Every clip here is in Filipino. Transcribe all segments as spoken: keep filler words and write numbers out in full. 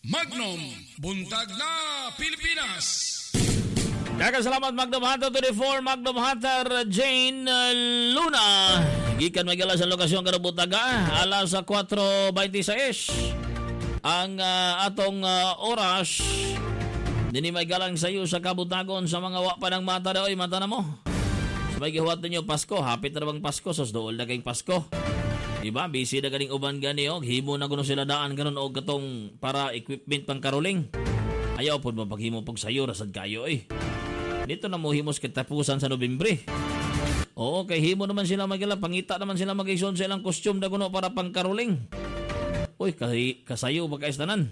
Magnum, buntag na Pilipinas. Daghang salamat Magnum Hunter twenty-four, Magnum Hunter Jane uh, Luna. Gikan magala sa lokasyon kada butaga alas sa four twenty-six ang uh, atong uh, oras. Dini may galang sayo sa kabutagon sa mga wa pa ng mata daw ay mata na mo. Sabay gihuwat ninyo Pasko, hapit na bang Pasko, sos dool na kayong Pasko. Diba? Busy na ganing uban gani og himo na kuno sila daan karon og katong para equipment pang karoling. Ayaw pod mapaghimo pag sayo rasad kayo eh. Dito na mo himos katapusan sa Nobyembre. Oo, kay himo naman sila magila, pangita naman sila mag-ison sa ilang costume na kuno para pang karoling. Uy, kasi kasayo ba kaistanan?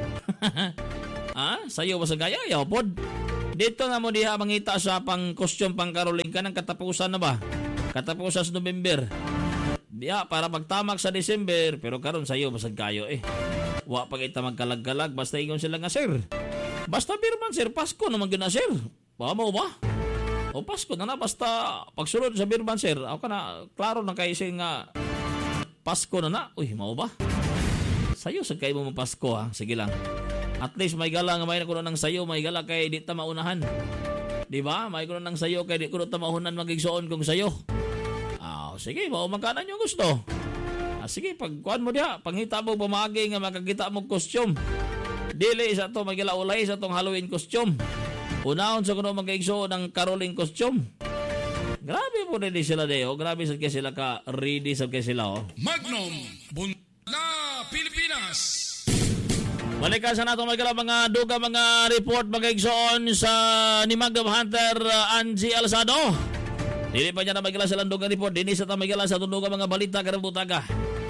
Ah, sayo ba sa gaya? Ayaw pod. Dito na mo diha mangita sa pang costume pang karoling ka ng katapusan na ba? Katapusan sa November. Diya, para magtamak sa December, pero karon sayo basag kayo eh. Wa pa kita magkalag-kalag, basta ingon sila nga sir. Basta birman sir, Pasko naman gina sir. Ba mo ba? O Pasko na na, basta pagsulod sa birman sir. Ako ka na, klaro na kayo siya nga Pasko na na. Uy, mau ba? Sayo sa kayo mo Pasko ha, sige lang. At least may gala nga may nakuno ng sayo, may gala kay di ta maunahan. Di ba? May kuno ng sayo kay di kuno ta maunahan magigsoon kung sayo. Sige, mao magkanan yung gusto. Ah, sige, pagkuhan mo diha, pangita mo pamagi nga makakita mo costume. Dili sa to magilaulay sa tong Halloween costume. Unahon sa kuno mag-igso ng caroling costume. Grabe po ready sila deo, grabe sad kay sila ka ready sad kay sila oh. Magnum, buntag na Pilipinas. Balikan sa nato magala mga duga mga report mag-igsoon sa ni Magnum Hunter uh, Angie Alzado. Dili pa niya na magala sa landugan report. Dini sa tamagala sa tundugan mga balita karang butaga.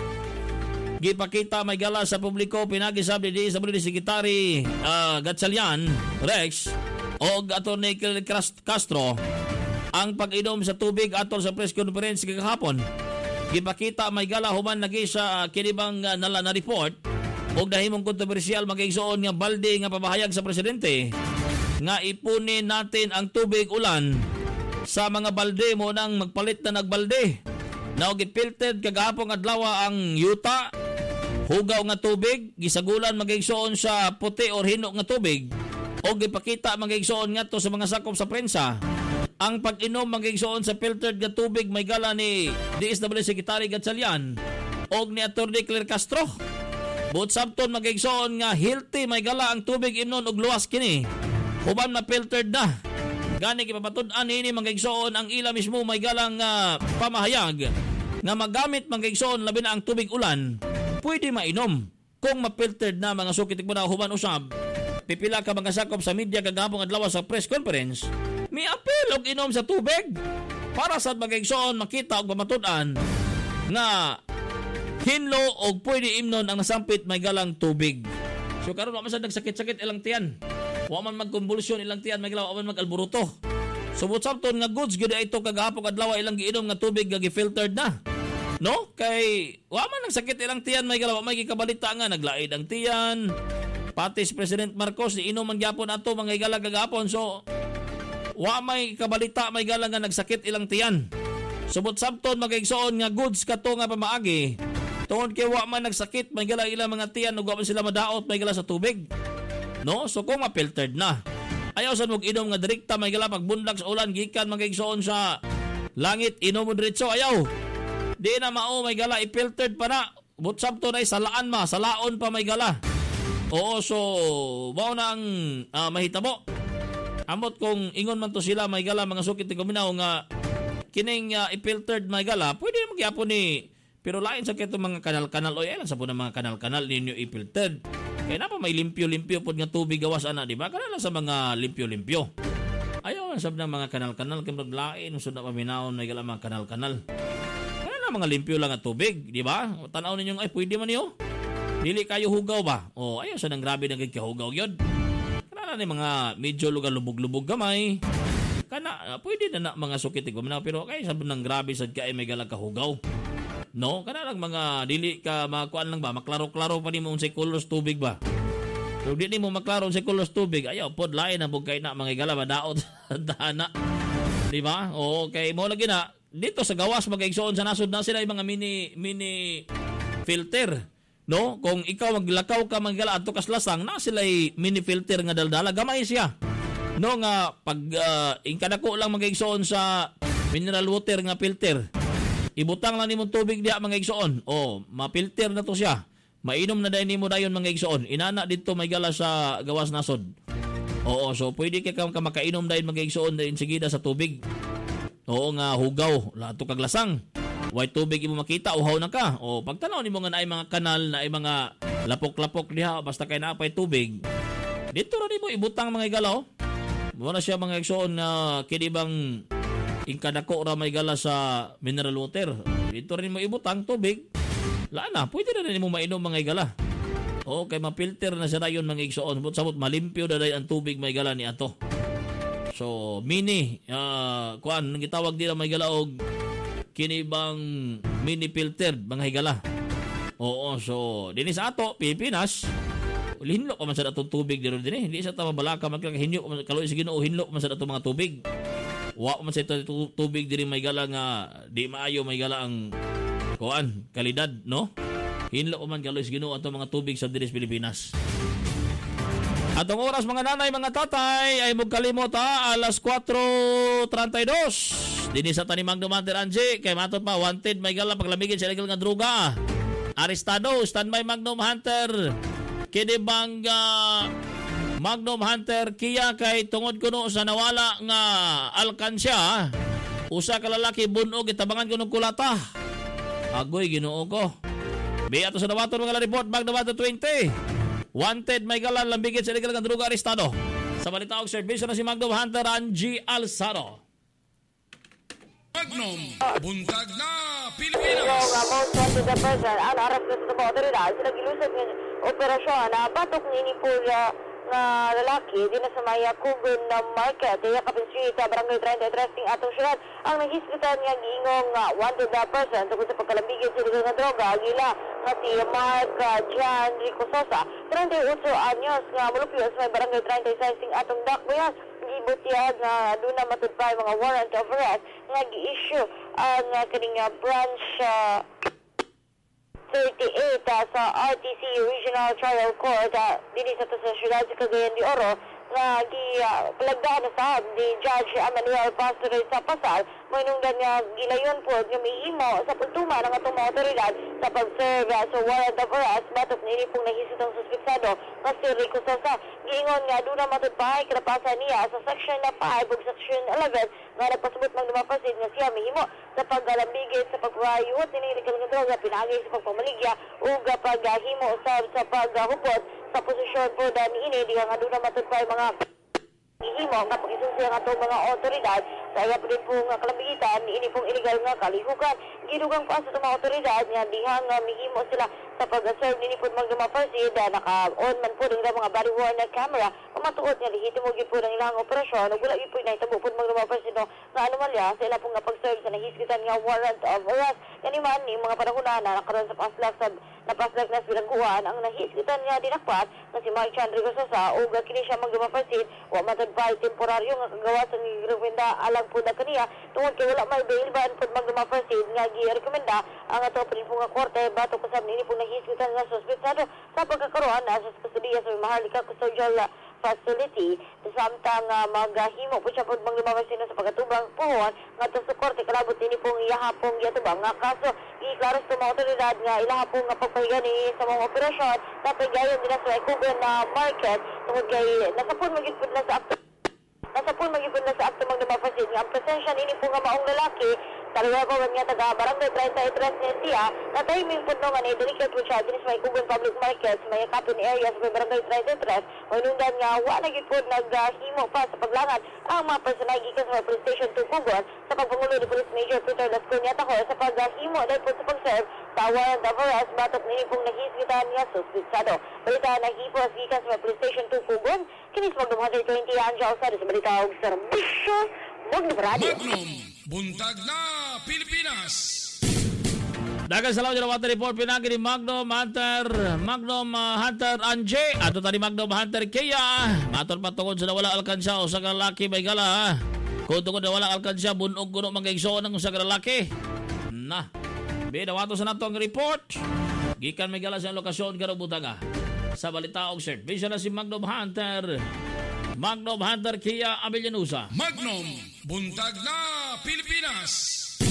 Gipakita magala sa publiko pinagisab di sa Bulili Secretary uh, Gatchalian Rex o Atty. Castro ang pag-inom sa tubig atol sa press conference kagahapon. Gipakita magala human lagi sa uh, kinibang uh, nala na report og dahimong kontrobersyal magigsoon nga balde nga pabahayag sa presidente nga ipunin natin ang tubig ulan sa mga balde mo nang magpalit na nagbalde. Naog gipiltered kagahapon adlaw ang yuta, hugaw nga tubig, gisagulan magigsoon sa puti or hino nga tubig. O gipakita magigsoon nga to sa mga sakop sa prensa. Ang pag-inom magigsoon sa filtered nga tubig may gala ni D S W Secretary Gatchalian og ni Atty. Claire Castro. But sabton magigsoon nga healthy may gala ang tubig imnon og luwas kini. Huban na filtered na. Gani kipapatud-an ini magigsoon ang ila mismo may galang uh, pamahayag nga magamit magigsoon labi na ang tubig ulan pwede mainom kung ma-filtered na mga sukit mo na human usab. Pipila ka mga sakop sa media kagahapon adlaw sa press conference mi apel og inom sa tubig para sa magigsoon makita og pamatud-an nga hinlo og pwede imnon ang nasampit may galang tubig. So karon wa man sad nagsakit-sakit ilang tiyan. Wa man magkonvulsyon ilang tiyan maglaw man mag-alburuto. Subot sabton nga goods gyud ito kagahapon adlaw ilang giinom nga tubig nga gi-filtered na. No? Kay wa man nagsakit ilang tiyan may galaw may gikabalita nga naglaid ang tiyan. Pati si President Marcos inom man gyapon ato mga igala kagahapon so wa may kabalita may gala nga nagsakit ilang tiyan. Subot sabton magigsoon nga goods kato nga pamaagi. Tungod kay wa man nagsakit may gala ilang mga tiyan ug wa man sila madaot may gala sa tubig. No, so kung ma-filtered na. Ayaw sa mong inom nga direkta may gala pagbundak sa ulan gikan magigsoon sa langit inom mo diretso ayaw. Di na mao may gala i-filtered pa na. But sabto na salaan ma, salaon pa may gala. Oo, so mao na ang uh, mahitabo. Amot kung ingon man to sila may gala mga sukit ni kuminaw nga kining uh, i-filtered may gala, pwede naman gyapon ni pero lain sa keto mga kanal-kanal o yan sa po ng mga kanal-kanal ninyo i-filtered. Kaya na pa may limpyo-limpyo po nga tubig gawas ana, di ba? Kana lang sa mga limpyo-limpyo. Ayaw ang sab ng mga kanal-kanal kay maglain usod na paminaon may gala mga kanal-kanal. Kana na mga limpyo lang at tubig, di ba? Tanaw ninyo ay pwede man niyo. Dili kayo hugaw ba? O ayaw sa nang grabe nang kahugaw yun. Kana na ni mga medyo lugar lubog-lubog gamay. Kana uh, pwede na na mga sukit ko pero kay sab nang grabe sad kay may gala kahugaw. No, kana lang mga dili ka makuan lang ba, maklaro-klaro pa nimo unsay colors tubig ba. So di nimo maklaro unsay colors tubig, ayaw pod lain ang bugkay na mga igala madaot dana. Di ba? O kay mo lagi na dito sa gawas magigsoon sa nasod na sila yung mga mini mini filter. No, kung ikaw maglakaw ka manggala adto kas lasang, na sila'y mini filter nga daldala, gamay siya. No nga pag uh, ingkadako lang magigsoon sa mineral water nga filter. Ibutang lang nimo tubig diha mga igsoon. O, mapilter na to siya. Mainom na dahil nimo dayon mga igsoon. Inana dito may gala sa gawas nasod. Oo, so pwede ka ka makainom dahil mga igsoon dahil sigida sa tubig. Oo nga, hugaw. Lato kag lasang. White tubig imo makita, uhaw na ka. O, pagtanaw nimo nga naay mga kanal, naay mga lapok-lapok diha, basta kay naapay tubig. Dito ra nimo ibutang mga igalaw. Muna siya mga igsoon na uh, kinibang ingkadako ra may gala sa mineral water. Dito rin mo ibutang tubig. Laan na, pwede na rin mo mainom mga igala. O, kay mapilter na siya rayon mga igsoon. But sabot, malimpyo na rin ang tubig may gala ni ato. So, mini, uh, kuan, nang gitawag nila may gala og kinibang mini filter mga higala. Oo, so, din sa ato, Pilipinas, hinlo ka man sa atong tubig dito din eh. Hindi sa tama balaka, magkakahinyo, kaloy sa Ginoo, hinlo ka man sa atong mga tubig. Wa man sa ito tubig diri may gala nga di maayo may gala ang kuan kalidad, no? Hinlo man kaloy sa Ginoo ato mga tubig sa diri sa Pilipinas. Atong oras mga nanay mga tatay ay magkalimot ha alas kwatro trentay-dos. Dinhi sa tanimang Magno Angie kay matot pa wanted may gala paglamigin sa illegal nga droga. Arestado standby Magnum Hunter. Kini bang uh, Magnum Hunter Kia kay tungod kuno sa nawala nga alkansya. Usa ka lalaki bunog itabangan kuno kulata. Agoy Ginoo ko. Bi ato sa dawaton mga report Magnum Hunter twenty. Wanted may galan lambigit sa illegal nga droga arestado. Sa balita og serbisyo na si Magnum Hunter Angie Alzaro. Magnum, buntag na Pilipinas. Yung uh, most wanted na person, ang aras na sa mga otoridad, sila gilusad ng operasyon na batok ni Nipul uh, na lalaki din na sa Maya Kugon na market, iya Kapin Street, uh, Barangay thirty-three ting atong syudad. Ang naghisbitan nga giingong uh, wanted na person tungkol sa pagkalambigit sa illegal nga droga, gila nga si Mark uh, Jan Rico Sosa, thirty-eight anyos nga mulupyo sa may Barangay thirty-six ting atong dakbuyas. Gibutiyag nga doon na matudpay mga warrant of arrest nga gi-issue ang uh, kaning uh, branch uh, thirty-eight uh, sa R T C Regional Trial Court uh, dili sa to sa siyudad sa Cagayan de Oro nga gi-palagdaan uh, na sa ni Judge Emmanuel Pastor sa Pasal mo inungdan nga gilayon po nga mihimo sa pagtuma ng atong mga otoridad sa pag-serve uh, sa warrant of arrest batok ni pong nahisot ang suspetsado nga si Rico Sosa. Giingon nga doon na matudpahay karapasan niya sa section na five ug section eleven nga nagpasabot magdumapasid nga siya mihimo sa paggalambigit sa pagwayot ni illegal nga droga pinagi sa pagpamaligya ug paghimo usab sa paghupot sa posisyon po dan ini diha nga doon na matudpahay mga ihimo nga pag-isusya nga itong mga otoridad sa iya po din pong kalambigitan ni ini pong illegal nga kalihukan. Gidugang pa sa itong mga otoridad nga diha nga mihimo sila sa pag-serve ni po mga farsid na naka-on man po ng mga body worn na camera pamatuod nga lihitimo gyud po ng ilang operasyon ug wala gyud po nahitabo po mga farsid no nga anomalya sa ila pong nga pag-serve sa nahisgitan nga warrant of arrest kaniman ni mga panahon na nakaroon sa paslak sa napaslak na bilangguan ang nahisgitan nga dinakpat nga si Mark Chandri Gososa ug kini siya mga farsid wa matadbay temporaryo nga kagawasan ni rekomenda alang po na kaniya tungod kay wala may bail ban pud mga farsid nga gi-rekomenda ang ato pa rin po nga korte batok kasab ni po nahisgitan nga suspetsado sa pagkakaroon na sa kustodiya sa Maharlika Custodial Facility samtang uh, maghimo po siya po mga lumawasin sa pagkatubang puhuan nga to sa korte kalabot din pong iyahapong yatubang nga kaso iklaros sa mga otoridad nga ilahapong nga pagpahiga ni sa mga operasyon na pagayon din sa Ikugan na market tungod kay nasapon magigpud na sa akto nasapon magigpud na sa akto mga lumawasin nga ang presensya nini po nga maong lalaki talaga ko nga taga Barangay thirty-three ni siya na timing po nga ni delicate po siya dinis may Kugon Public Market may kapin area sa Barangay thirty-three o nundan nga wala gid po naghimo pa sa paglangan ang mga personal gikan sa police station two Kugon sa pagpangulo ni Police Major Peter Lasconiata ko sa paghimo dahil po sa pag-serve sa warrant of arrest batok ni pong nahisgitan nga suspetsado. Balita na hipos gikan sa police station two Kugon kinis Magnum one twenty Angel sa balita og serbisyo Magnum Radio. Magnum, buntag na Pilipinas. Dagan sa law dyan water report pinagi ni Magnum Hunter Magnum uh, Hunter Angie ato tani Magnum Hunter Kia maton patungod sa nawala alkansya o sa lalaki may gala kung tungod na wala alkansya bunog kuno mga igsoon ng sa lalaki na binawato sa nato ang report Gikan may gala sa lokasyon karong butaga. Sa balita og serbisyo na si Magnum Hunter. Magnum Hunter Kia Avillanusa. Magnum, buntag na Pilipinas.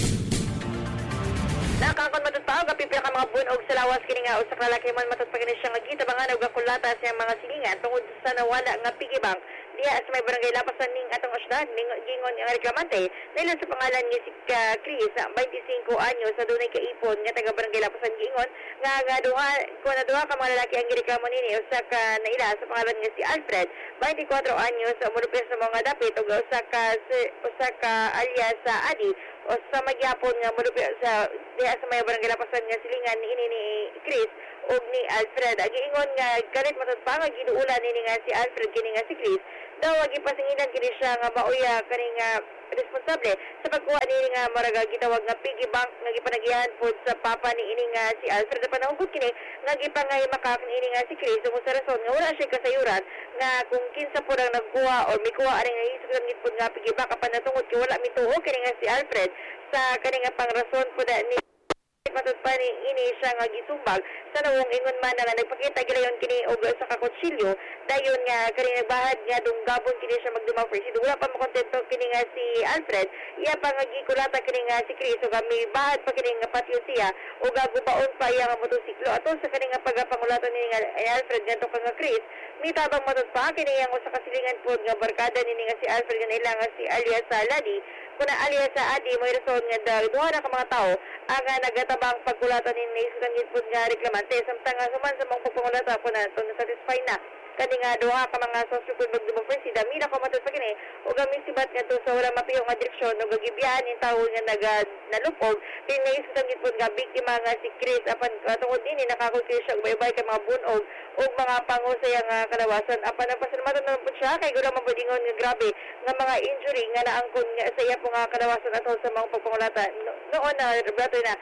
Nakakon matut pa og pipila ka mga bunog sa lawas kini nga usa ka lalaki man matut pa kini siya nga gitabangan og kulata sa mga silingan tungod sa nawala nga piggy bank diha sa may barangay Lapasan ning atong syudad ning gingon nga reklamante nila sa pangalan ni si uh, Chris twenty-five anyo sa dunay kaipon nga taga barangay Lapasan gingon nga nga duha ko na duha ka mga lalaki ang gireklamo nini usa ka naila sa pangalan nga si Alfred twenty-four anyo sa mulupis sa mga dapit ug usa ka usa ka alias sa Adi o sa magyapon nga mulupis sa diha sa may barangay Lapasan nga silingan ni ini ni Chris ug ni Alfred agiingon nga galit matod pa nga ginuulan nini nga si Alfred kini nga si Chris daw agi pasinginan kini siya nga mauya kani nga responsable sa pagkuha nini nga maraga gitawag nga piggy bank nga gipanagihan pod sa papa ni ini nga si Alfred na panahon kini nga gipangay makak ni ini nga si Chris ug sa rason nga wala siya kasayuran nga kung kinsa pud ang nagkuha or mikuha ani nga isip gid pod nga piggy bank apan natungod kay wala mituo kini nga si Alfred sa kani nga pangrason pud ni matod pa ni ini siya nga gisumbag sa nawong ingon man nga nagpakita gilayon kini og sa kakutsilyo dayon nga kani nagbahad nga dunggabon kini siya magdumaw first wala pa makontento kini nga si Alfred iya pa nga gikulata kini nga si Chris ug may bahad pa kini nga patio siya ug gubaon pa iya nga motosiklo ato sa kani nga pagapangulatan ni nga Alfred ngadto ka nga Chris may tabang matod pa kini yang usa ka silingan pod nga barkada nini nga si Alfred nga naila nga si alias Ladi kuna alias sa Adi mo rason nga duha na ka mga tao ang nagatabang pagkulatan ni Naiskan Gitpod nga reklamante samtang nga suman sa mga pagpangulata po na ito na-satisfy na kani nga duha ka mga sosyo po magdumapin si dami na kumatod pa kini o gamin sibat nga to sa wala mapiyong nga direksyon o gagibiyahan yung tao nga naga, nalupog kini Naiskan Gitpod nga biktima nga si Chris apan katungod din nakakulkil siya ubay-ubay ka mga bunog o mga pangusay nga kalawasan apan ang pasalamatan naman po siya kay gulang mabudingon nga grabe nga mga injury nga naangkon nga sa iya po nga kalawasan atol sa mga pagpangulata no, noon na rebrato na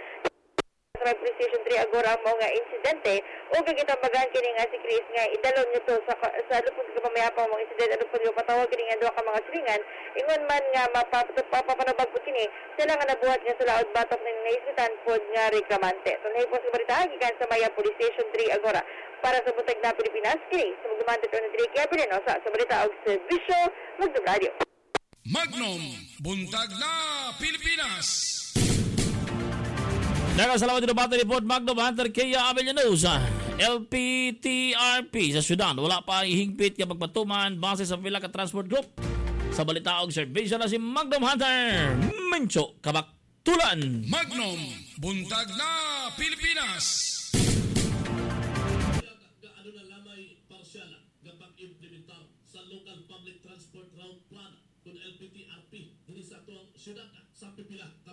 sa Police Station three agora mo nga insidente o kagitambagan kini nga si Chris nga idalon nito sa sa lupod ka pamayapang mga insidente ano po yung patawag kini nga duha ka mga silingan ingon man nga mapapanabag po kini sila nga nabuhat nga sa laod batok ng naisitan pod nga reklamante tunay po sa balita gikan sa Maya Police Station three agora para sa Buntag na Pilipinas kini sa magdumante to ni Dre Gabriel sa sa balita og serbisyo Magdum Radio Magnum, buntag na Pilipinas. Nakasalamat din ang bata report Magnum Hunter Kia Avillanusa L P T R P sa syudad wala pa ihingpit ka pagpatuman base sa Villa ka Transport Group sa balita og serbisyo na si Magnum Hunter Mencho Kabaktulan Magnum, buntag na Pilipinas. Ano na lamay parsyal nga pag-implementar sa local public transport route plan kung L P T R P din sa tuwang syudad sa pipila